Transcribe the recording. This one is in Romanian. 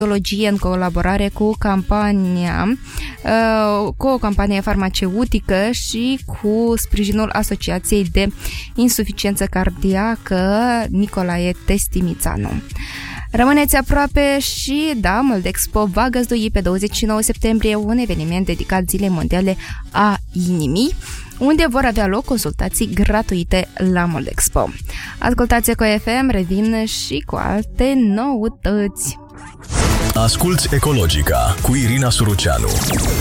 în colaborare cu o campanie farmaceutică și cu sprijinul Asociației de Insuficiență Cardiacă Nicolae Testimițanu. Rămâneți aproape și, Moldexpo va găzdui pe 29 septembrie un eveniment dedicat Zilei Mondiale a Inimii, unde vor avea loc consultații gratuite la Moldexpo. Ascultați Eco FM, revin și cu alte noutăți. Asculți Ecologica cu Irina Suruceanu.